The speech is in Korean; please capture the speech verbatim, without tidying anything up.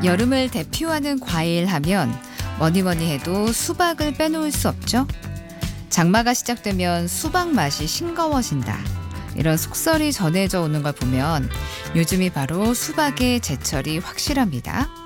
여름을 대표하는 과일 하면 뭐니 뭐니 해도 수박을 빼놓을 수 없죠. 장마가 시작되면 수박 맛이 싱거워진다. 이런 속설이 전해져 오는 걸 보면 요즘이 바로 수박의 제철이 확실합니다.